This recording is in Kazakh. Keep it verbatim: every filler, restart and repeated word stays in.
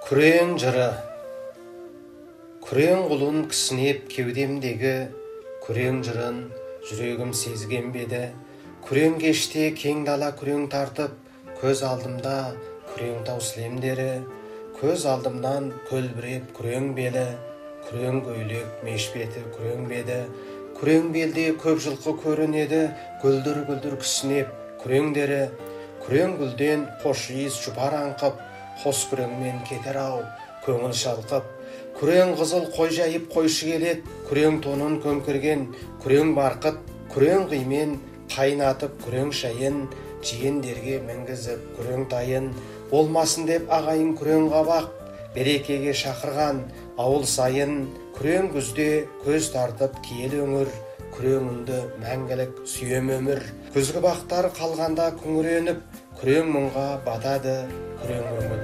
Күрең жыры. Күрең құлын кісінеп кеудемдегі, күрең жырын жүрегім сезген беді. Күрең кеште кең дала күрең тартып, көз алдымда күрең тау сілемдері, көз алдымнан көлбіреп күрең белі, күрең көйлек мешбеті күрең беді. Күрең белде көп жылқы көрінеді, гүлдір-гүлдір кісінеп күреңдері. Күрең гүлден қош иіс жұпар аңқып, қос күреңмен кетер ау көңіл шалқып. Күрең қызыл қой жайып қойшы келет, күрең тонын көмкірген күрең барқыт. Күрең қимен қайнатып күрең шайын, жиендерге мінгізіп күрең тайын. Болмасын деп ағайын күрең қабақ, берекеге шақырған ауыл сайын. Күрең күзде көз тартып киел өңір, күрең үнді мәңгілік сүйем өмір. Күзгі бақтар қалғанда күңіреніп, күрең мұңға батады күрең көңіл.